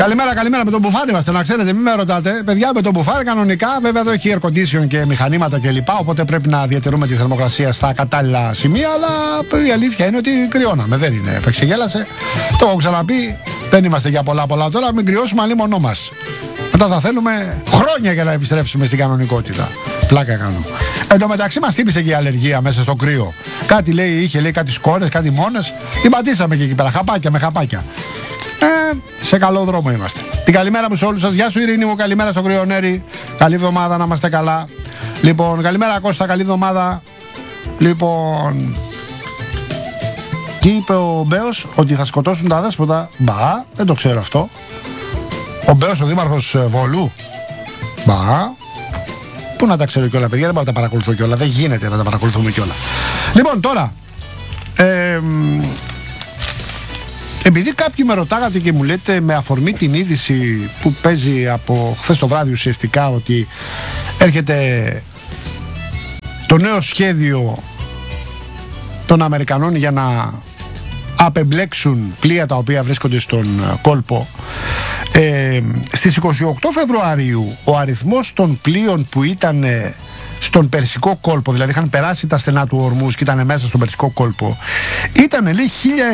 Καλημέρα, με τον Μπουφάρη είμαστε, να ξέρετε, μην με ρωτάτε. Παιδιά, με τον Μπουφάρη κανονικά, βέβαια εδώ έχει air condition και μηχανήματα κλπ. Οπότε πρέπει να διατηρούμε τη θερμοκρασία στα κατάλληλα σημεία. Αλλά η αλήθεια είναι ότι κρυώναμε, δεν είναι. Επεξεγέλασε. Το έχω ξαναπεί, δεν είμαστε για πολλά τώρα, μην κρυώσουμε αλλήμονό μας. Μετά θα θέλουμε χρόνια για να επιστρέψουμε στην κανονικότητα. Πλάκα κάνω. Εν τω μεταξύ μας χτύπησε και η αλλεργία μέσα στο κρύο. Κάτι λέει, είχε κάτι σκόρες, κάτι μόνες. Την πατήσαμε και εκεί πέρα, χαπάκια με χαπάκια. Σε καλό δρόμο είμαστε. Την καλημέρα μου σε όλους σας. Γεια σου Ειρήνη μου, καλημέρα στο Κρυονέρι. Καλή εβδομάδα, να είμαστε καλά. Λοιπόν, καλημέρα Κώστα, καλή εβδομάδα. Λοιπόν, τι είπε ο Μπέος, ότι θα σκοτώσουν τα δέσποτα. Μπα, δεν το ξέρω αυτό. Ο Μπέος, ο δήμαρχος Βόλου. Μπα. Πού να τα ξέρω κιόλα, παιδιά, δεν μπορώ να τα παρακολουθώ κιόλα. Δεν γίνεται να τα παρακολουθούμε κιόλα. Λοιπόν, τώρα. Επειδή κάποιοι με ρωτάγατε και μου λέτε με αφορμή την είδηση που παίζει από χθες το βράδυ ουσιαστικά ότι έρχεται το νέο σχέδιο των Αμερικανών για να απεμπλέξουν πλοία τα οποία βρίσκονται στον κόλπο, στις 28 Φεβρουαρίου ο αριθμός των πλοίων που ήταν στον Περσικό κόλπο, δηλαδή είχαν περάσει τα στενά του Ορμούς και ήταν μέσα στον Περσικό κόλπο, ήταν λέει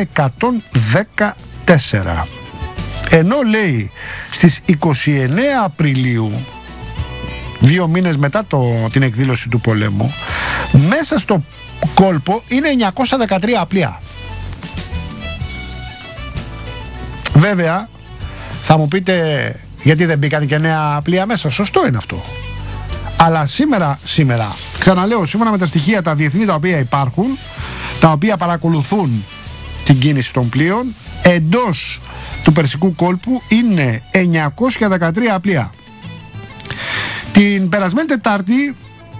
1114. Ενώ λέει στις 29 Απριλίου, 2 μήνες μετά την εκδήλωση του πολέμου, μέσα στο κόλπο είναι 913 πλοία. Βέβαια θα μου πείτε γιατί δεν μπήκαν και νέα πλοία μέσα. Σωστό είναι αυτό. Αλλά σήμερα, ξαναλέω, σύμφωνα με τα στοιχεία τα διεθνή τα οποία υπάρχουν, τα οποία παρακολουθούν την κίνηση των πλοίων, εντός του Περσικού κόλπου είναι 913 πλοία. Την περασμένη Τετάρτη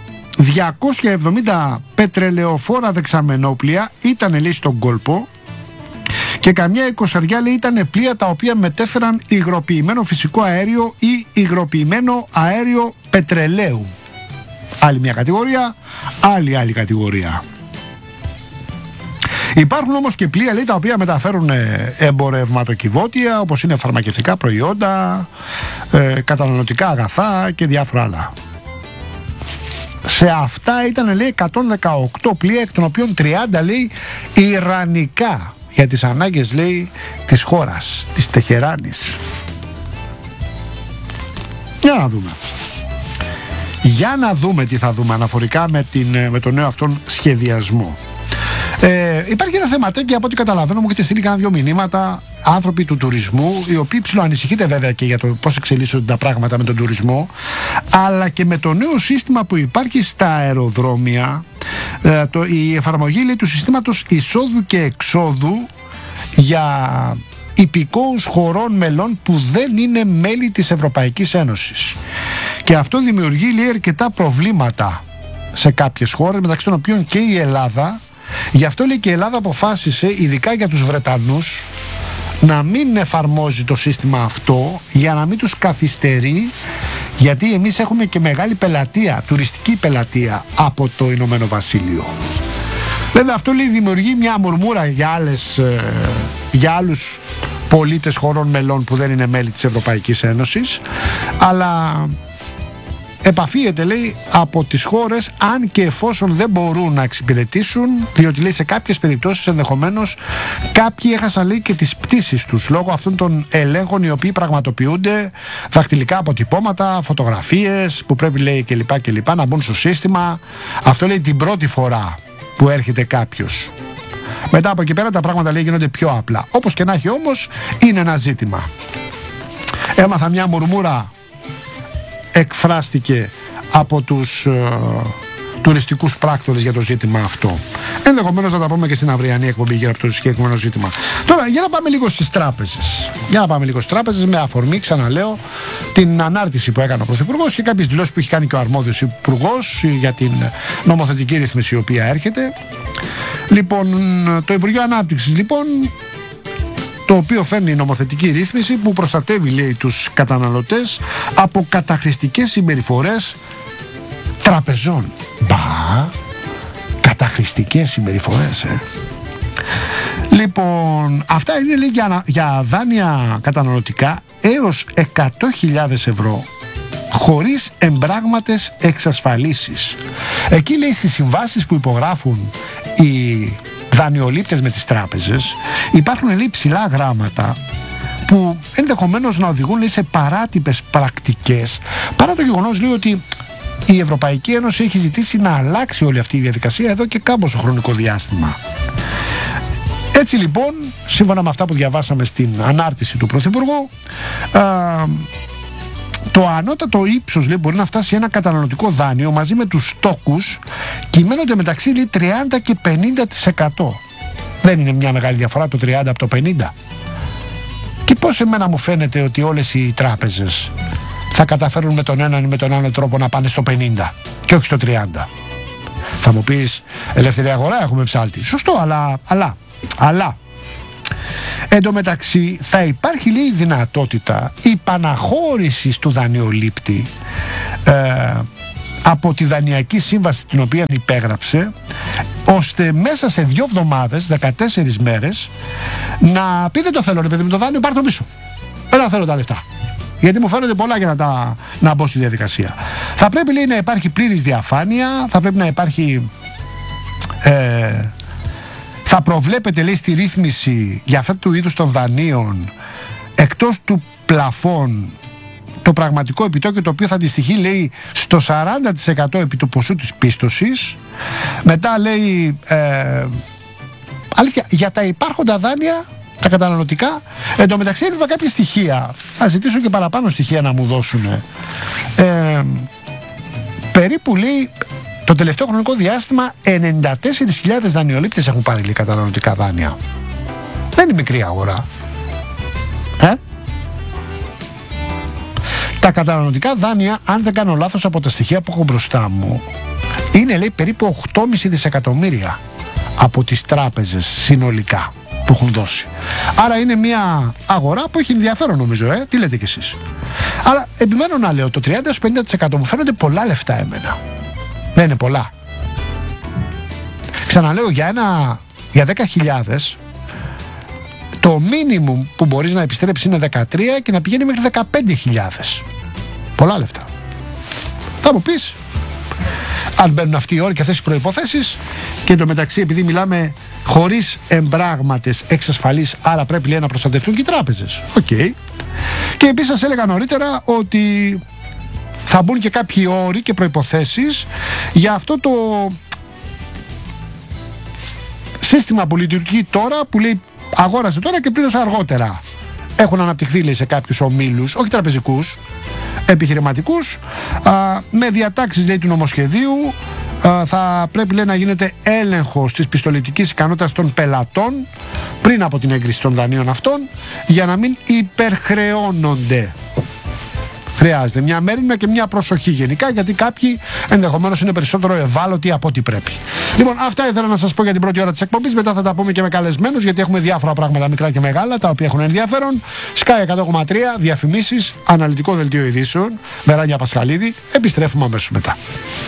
270 πετρελαιοφόρα δεξαμενόπλοια ήταν λέει στον κόλπο και καμιά 20 λέει ήταν πλοία τα οποία μετέφεραν υγροποιημένο φυσικό αέριο ή υγροποιημένο αέριο πετρελαίου. Άλλη μια κατηγορία, άλλη κατηγορία. Υπάρχουν όμως και πλοία λέει τα οποία μεταφέρουν εμπορευματοκιβώτια, όπως είναι φαρμακευτικά προϊόντα, καταναλωτικά αγαθά και διάφορα άλλα. Σε αυτά ήταν λέει 118 πλοία, εκ των οποίων 30 λέει ιρανικά, για τις ανάγκες λέει της χώρας, της Τεχεράνης. Για να δούμε τι θα δούμε αναφορικά με τον νέο αυτόν σχεδιασμό. Υπάρχει ένα θεματάκι, από ό,τι καταλαβαίνω, μου έχετε στείλει κάνα 2 μηνύματα άνθρωποι του τουρισμού, οι οποίοι ψιλοανησυχείτε βέβαια και για το πώς εξελίσσονται τα πράγματα με τον τουρισμό, αλλά και με το νέο σύστημα που υπάρχει στα αεροδρόμια, η εφαρμογή λέει του συστήματος εισόδου και εξόδου για υπηκόους χωρών μελών που δεν είναι μέλη της Ευρωπαϊκής Ένωσης. Και αυτό δημιουργεί λέει αρκετά προβλήματα σε κάποιες χώρες, μεταξύ των οποίων και η Ελλάδα. Γι' αυτό λέει και η Ελλάδα αποφάσισε, ειδικά για τους Βρετανούς, να μην εφαρμόζει το σύστημα αυτό για να μην τους καθυστερεί, γιατί εμείς έχουμε και μεγάλη πελατεία, τουριστική πελατεία από το Ηνωμένο Βασίλειο. Βέβαια αυτό λέει δημιουργεί μια μουρμούρα για άλλους πολίτες χωρών μελών που δεν είναι μέλη της Ευρωπαϊκής Ένωσης, αλλά επαφίεται λέει από τις χώρες αν και εφόσον δεν μπορούν να εξυπηρετήσουν, διότι λέει σε κάποιες περιπτώσεις ενδεχομένως κάποιοι έχασαν λέει και τις πτήσεις τους λόγω αυτών των ελέγχων οι οποίοι πραγματοποιούνται, δακτυλικά αποτυπώματα, φωτογραφίες που πρέπει λέει κλπ να μπουν στο σύστημα. Αυτό λέει την πρώτη φορά που έρχεται κάποιος. Μετά από εκεί πέρα τα πράγματα λέει γίνονται πιο απλά. Όπως και να έχει όμως είναι ένα ζήτημα. Έμαθα μια μουρμούρα, εκφράστηκε από τους τουριστικούς πράκτορες για το ζήτημα αυτό. Ενδεχομένως θα τα πούμε και στην αυριανή εκπομπή γύρω από το συγκεκριμένο ζήτημα. Τώρα για να πάμε λίγο στις τράπεζες. Με αφορμή, ξαναλέω, την ανάρτηση που έκανε ο Πρωθυπουργός και κάποιες δηλώσεις που έχει κάνει και ο αρμόδιος υπουργός για την νομοθετική ρύθμιση η οποία έρχεται. Λοιπόν, το Υπουργείο Ανάπτυξης λοιπόν, το οποίο φέρνει νομοθετική ρύθμιση που προστατεύει λέει τους καταναλωτές από καταχρηστικές συμπεριφορές τραπεζών. Καταχρηστικές συμπεριφορές Λοιπόν, αυτά είναι λέει για δάνεια καταναλωτικά έως 100.000 ευρώ χωρίς εμπράγματες εξασφαλίσεις. Εκεί λέει στις συμβάσεις που υπογράφουν οι δανειολήπτες με τις τράπεζες υπάρχουν λέει ψηλά γράμματα που ενδεχομένως να οδηγούν λέει, σε παράτυπες πρακτικές, παρά το γεγονός λέει ότι η Ευρωπαϊκή Ένωση έχει ζητήσει να αλλάξει όλη αυτή η διαδικασία εδώ και κάμποσο χρονικό διάστημα. Έτσι λοιπόν, σύμφωνα με αυτά που διαβάσαμε στην ανάρτηση του Πρωθυπουργού, το ανώτατο ύψος λέει, μπορεί να φτάσει ένα καταναλωτικό δάνειο μαζί με τους στόκους κυμαίνονται μεταξύ λέει, 30 και 50%. Δεν είναι μια μεγάλη διαφορά το 30 από το 50. Και πώς εμένα μου φαίνεται ότι όλες οι τράπεζες θα καταφέρουν με τον έναν ή με τον άλλο τρόπο να πάνε στο 50 και όχι στο 30. Θα μου πεις, ελεύθερη αγορά έχουμε ψάλτη. Σωστό, αλλά εν τω μεταξύ θα υπάρχει λέει δυνατότητα υπαναχώρησης του δανειολήπτη από τη δανειακή σύμβαση την οποία υπέγραψε, ώστε μέσα σε 2 εβδομάδες, 14 μέρες, να πει δεν το θέλω ρε παιδί μου το δάνειο, πάρ' το πίσω. Δεν θέλω τα λεφτά. Γιατί μου φαίνονται πολλά για να μπω στη διαδικασία. Θα πρέπει λέει να υπάρχει πλήρης διαφάνεια, θα πρέπει να υπάρχει θα προβλέπεται λέει στη ρύθμιση για αυτού του είδους των δανείων εκτός του πλαφών το πραγματικό επιτόκιο, το οποίο θα αντιστοιχεί λέει στο 40% επί του ποσού της πίστοσης. Μετά λέει αλήθεια, για τα υπάρχοντα δάνεια τα καταναλωτικά, εν τω μεταξύ έλειπα κάποια στοιχεία, θα ζητήσω και παραπάνω στοιχεία να μου δώσουν. Περίπου λέει το τελευταίο χρονικό διάστημα 94.000 δανειολήπτες έχουν πάρει λέει καταναλωτικά δάνεια. Δεν είναι μικρή αγορά. Τα καταναλωτικά δάνεια, αν δεν κάνω λάθος από τα στοιχεία που έχω μπροστά μου, είναι λέει περίπου 8,5 δισεκατομμύρια από τις τράπεζες συνολικά που έχουν δώσει. Άρα είναι μια αγορά που έχει ενδιαφέρον νομίζω, τι λέτε κι εσείς. Αλλά επιμένω να λέω, το 30-50% μου φαίνονται πολλά λεφτά εμένα. Δεν είναι πολλά. Ξαναλέω, για 10.000 το μίνιμουμ που μπορείς να επιστρέψεις είναι 13 και να πηγαίνει μέχρι 15.000. Πολλά λεφτά. Θα μου πεις, αν μπαίνουν αυτοί οι όροι και αυτές οι προϋποθέσεις, και εντωμεταξύ επειδή μιλάμε χωρίς εμπράγματες εξασφαλίσεις, άρα πρέπει λέει να προστατευτούν και οι τράπεζες. Okay. Και επίσης σας έλεγα νωρίτερα ότι θα μπουν και κάποιοι όροι και προϋποθέσεις για αυτό το σύστημα που λειτουργεί τώρα, που λέει αγόρασε τώρα και πλήρωσε αργότερα. Έχουν αναπτυχθεί λέει σε κάποιους ομίλους, όχι τραπεζικούς, επιχειρηματικούς, με διατάξεις λέει του νομοσχεδίου. Θα πρέπει λέει να γίνεται έλεγχος της πιστοληπτικής ικανότητας των πελατών πριν από την έγκριση των δανείων αυτών, για να μην υπερχρεώνονται. Χρειάζεται μια μέριμνα και μια προσοχή γενικά, γιατί κάποιοι ενδεχομένως είναι περισσότερο ευάλωτοι από ό,τι πρέπει. Λοιπόν, αυτά ήθελα να σας πω για την πρώτη ώρα της εκπομπής. Μετά θα τα πούμε και με καλεσμένους, γιατί έχουμε διάφορα πράγματα μικρά και μεγάλα τα οποία έχουν ενδιαφέρον. Sky 100,3, διαφημίσεις, αναλυτικό δελτίο ειδήσεων με Ράνια Πασχαλίδη. Επιστρέφουμε αμέσως μετά.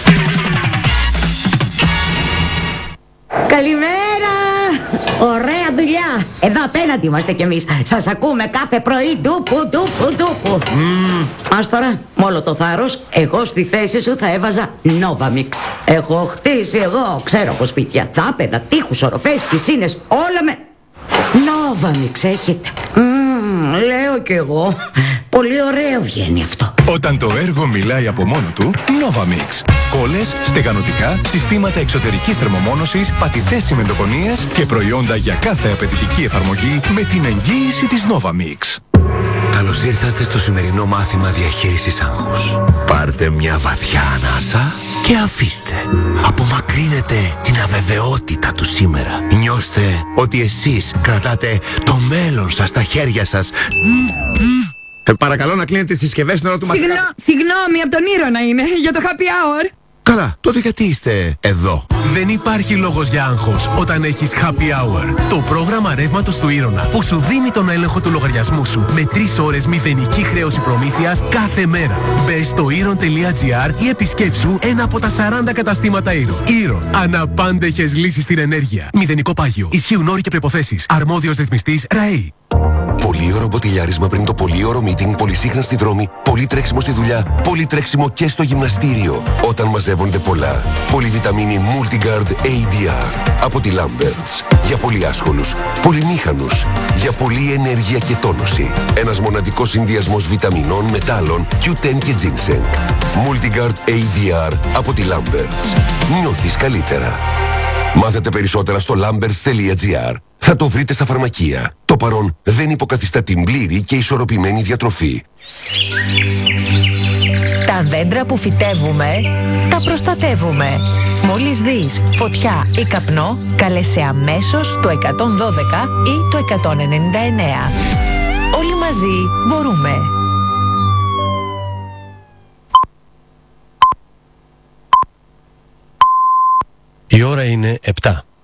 Καλημέρα! Ωραία δουλειά! Εδώ απέναντι είμαστε κι εμείς. Σας ακούμε κάθε πρωί. Ντούπου. Ας τώρα, με όλο το θάρρος, εγώ στη θέση σου θα έβαζα Novamix. Έχω χτίσει εγώ, ξέρω από σπίτια, δάπεδα, τείχους, οροφές, πισίνες, όλα με Novamix έχετε. Λέω κι εγώ. Πολύ ωραίο βγαίνει αυτό. Όταν το έργο μιλάει από μόνο του, Novamix. Κόλλες, στεγανοτικά, συστήματα εξωτερικής θερμομόνωσης, πατητές τσιμεντοκονίες και προϊόντα για κάθε απαιτητική εφαρμογή με την εγγύηση της Novamix. Καλώς ήρθατε στο σημερινό μάθημα διαχείρισης άγχους. Πάρτε μια βαθιά ανάσα και αφήστε. Απομακρύνετε την αβεβαιότητα του σήμερα. Νιώστε ότι εσείς κρατάτε το μέλλον σας στα χέρια σας. Παρακαλώ να κλείνετε τις συσκευές στην ώρα του μαθήματος. Συγγνώμη, από τον Ήρωνα είναι, για το happy hour. Καλά, τότε γιατί είστε εδώ? Δεν υπάρχει λόγος για άγχος όταν έχεις Happy Hour. Το πρόγραμμα ρεύματος του Ήρωνα που σου δίνει τον έλεγχο του λογαριασμού σου με 3 ώρες μηδενική χρέωση προμήθειας κάθε μέρα. Μπες στο Iron.gr ή επισκέψου ένα από τα 40 καταστήματα Iron. Iron. Αναπάντεχες λύσεις στην ενέργεια. Μηδενικό πάγιο. Ισχύουν όροι και προϋποθέσεις. Αρμόδιος ρυθμιστής ΡΑΕΗ. Πολύωρο μποτιλιάρισμα πριν το πολύωρο meeting, πολυσύχνα στη δρόμη, πολύ τρέξιμο στη δουλειά, πολύ τρέξιμο και στο γυμναστήριο. Όταν μαζεύονται πολλά. Πολυβιταμίνη Multigard ADR. Από τη Lamberts. Για πολύ άσχολους, πολυμήχανους. Για πολλή ενέργεια και τόνωση. Ένας μοναδικός συνδυασμός βιταμινών, μετάλλων, Q10 και ginseng. Multigard ADR από τη Lamberts. Νιώθεις καλύτερα. Μάθετε περισσότερα στο lamberts.gr. Θα το βρείτε στα φαρμακεία. Το παρόν δεν υποκαθιστά την πλήρη και ισορροπημένη διατροφή. Τα δέντρα που φυτεύουμε, τα προστατεύουμε. Μόλις δεις φωτιά ή καπνό, κάλεσε αμέσως το 112 ή το 199. Όλοι μαζί μπορούμε. Η ώρα είναι 7.